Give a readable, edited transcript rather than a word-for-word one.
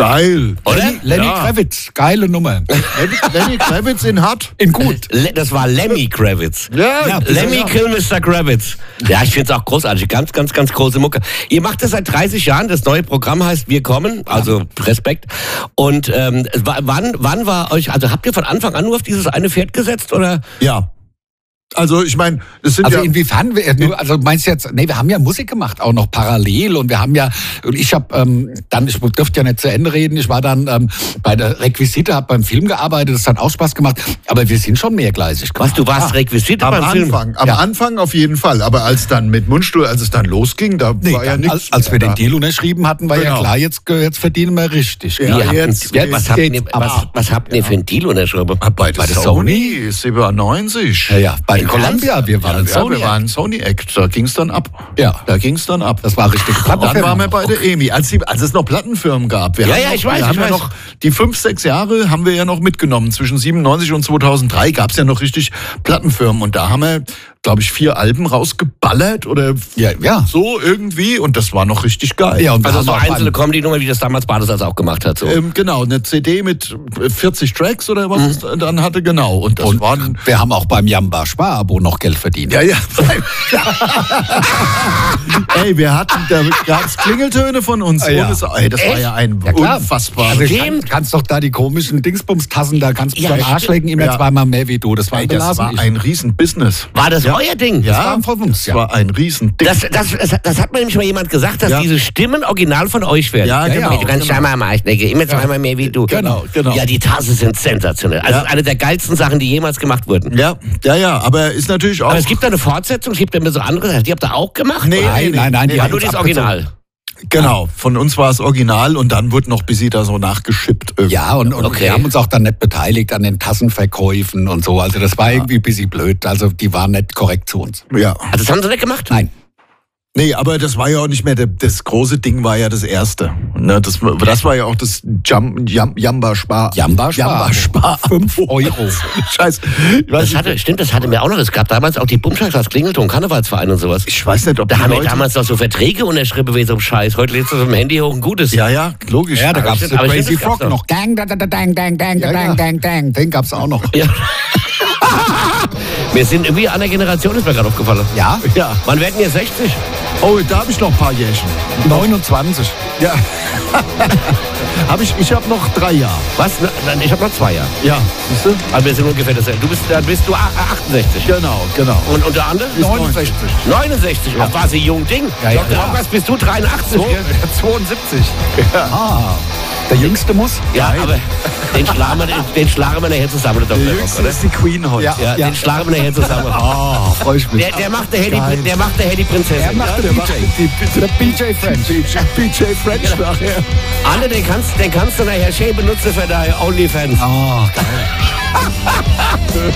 Geil. Oder? Lenny Kravitz, geile Nummer. Lenny Kravitz in hart. In gut. Das war Lemmy Kravitz. Ja, Lemmy Kill Mr. Kravitz. Ja, ich finde es auch großartig. Ganz, ganz, ganz große Mucke. Ihr macht das seit 30 Jahren. Das neue Programm heißt Wir kommen. Also Respekt. Und wann war euch, also habt ihr von Anfang an nur auf dieses eine Pferd gesetzt? Oder? Ja. Also ich meine, es sind Also ja... inwiefern, also meinst du jetzt, nee, wir haben ja Musik gemacht, auch noch parallel und wir haben ja, und ich habe ich durfte ja nicht zu Ende reden, ich war dann bei der Requisite, habe beim Film gearbeitet, das hat auch Spaß gemacht, aber wir sind schon mehrgleisig gemacht. Was, du warst Requisite beim Film? Am Anfang auf jeden Fall, aber als dann mit Mundstuhl, als es dann losging, da war ja nichts. Als wir den Deal unterschrieben hatten, war ja klar, jetzt verdienen wir richtig. Ja, was habt ihr für einen Deal unterschrieben? Bei der Sony 97. Ja, bei Columbia, wir waren Sony Act, da ging's dann ab. Ja. Da ging's dann ab. Das war richtig. Dann waren wir bei der EMI, als es noch Plattenfirmen gab. Wir haben noch die 5-6 Jahre haben wir ja noch mitgenommen. Zwischen 97 und 2003 gab's ja noch richtig Plattenfirmen. Und da haben wir, glaube ich, 4 Alben rausgeballert oder so irgendwie. Und das war noch richtig geil. Ja, und also so einzelne Comedy-Nummer, wie das damals Bartes auch gemacht hat. So. Genau, eine CD mit 40 Tracks oder was es dann hatte, genau. Und wir haben auch beim Jamba Sparabo noch Geld verdient. Ja. Ey, da gab's Klingeltöne von uns. Ja. Das war ja ein unfassbar. Also kannst doch da die komischen Dingsbums-Tassen, da kannst du beim Arsch legen, immer zweimal mehr wie du. Das war ein Riesen-Business. War das euer Ding? Ja, das war von uns. Das war ein Riesen-Ding. Das hat mir nämlich mal jemand gesagt, dass diese Stimmen original von euch werden. Ja, genau. Du kannst zweimal am Arsch legen, immer zweimal mehr wie du. Genau. Ja, die Tassen sind sensationell. Also eine der geilsten Sachen, die jemals gemacht wurden. Ja, aber ist natürlich auch... Aber es gibt da eine Fortsetzung, es gibt da immer so andere, die habt ihr auch gemacht? Nein, die war nur das Original. Genau, von uns war es Original und dann wurde noch ein bisschen da so nachgeschippt. Irgendwie. Ja, und wir haben uns auch dann nicht beteiligt an den Tassenverkäufen und so. Also das war irgendwie ein bisschen blöd. Also die waren nicht korrekt zu uns. Ja. Also das haben sie nicht gemacht? Nein. Nee, aber das war ja auch nicht mehr, das große Ding war ja das erste. Ne, das war ja auch das Jamba Spar. Jamba Spar. 5 Euro. Scheiße. Das hatte mir auch noch. Es gab damals auch die Bumschlags als Klingelton, Karnevalsverein und sowas. Ich weiß nicht, ob da haben wir damals noch so Verträge unterschrieben wie so ein Scheiß. Heute lädst du so im Handy hoch ein Gutes. Ja, logisch. Ja, da gab's den Crazy Frog noch. Dang. Den gab's auch noch. Ja. Wir sind irgendwie an der Generation, ist mir gerade aufgefallen. Ja. Wann werden wir 60? Oh, da habe ich noch ein paar Jährchen. 29. Ja. Ich habe noch 3 Jahre. Was? Ich habe noch 2 Jahre. Ja, siehst du? Also wir sind ungefähr dasselbe. Bist du 68. Genau. Und der andere? 69. 69? Ja. Auch war sie jung Ding. Ja. Was bist du? 83? 72. Ja. Der Jüngste muss? Ja, aber den schlagen wir nachher zusammen. Der Jüngste ist die Queen heute. Ja, den schlagen wir nachher zusammen. Freu ich mich. Der macht der Hedy Prinzessin. Der macht der PJ French. PJ French nachher. Anne, den kannst du nachher schön benutzen für deine OnlyFans. Oh, geil.